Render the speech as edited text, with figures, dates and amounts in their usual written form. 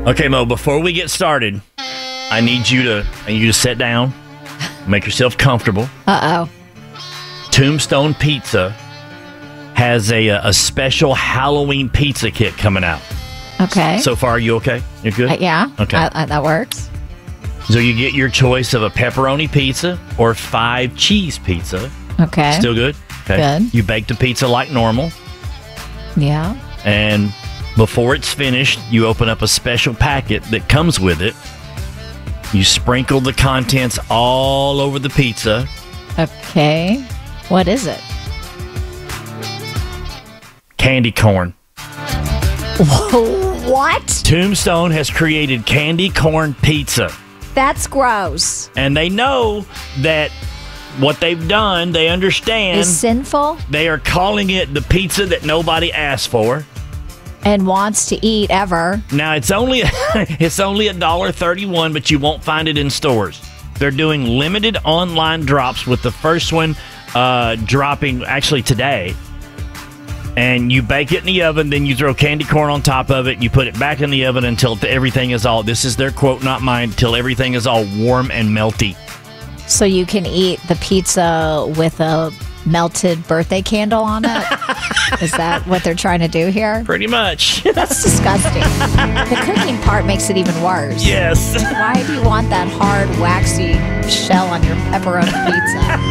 Okay, Mo, before we get started, I need you to sit down, make yourself comfortable. Uh-oh. Tombstone Pizza has a special Halloween pizza kit coming out. Okay. So far, are you okay? You're good? Yeah. Okay. That works. So you get your choice of a pepperoni pizza or 5 cheese pizza. Okay. Still good? Okay. Good. You bake the pizza like normal. Yeah. And before it's finished, you open up a special packet that comes with it. You sprinkle the contents all over the pizza. Okay. What is it? Candy corn. What? Tombstone has created candy corn pizza. That's gross. And they know that what they've done, they understand. Is sinful They are calling it the pizza that nobody asked for. and wants to eat ever. Now it's only $1.31, but you won't find it in stores. They're doing limited online drops, with the first one dropping actually today. And you bake it in the oven, then you throw candy corn on top of it, and you put it back in the oven until everything is all, this is their quote, not mine, until everything is all warm and melty. So you can eat the pizza with a melted birthday candle on it? Is that what they're trying to do here? Pretty much. That's disgusting. The cooking part makes it even worse. Yes. Why do you want that hard, waxy shell on your pepperoni pizza?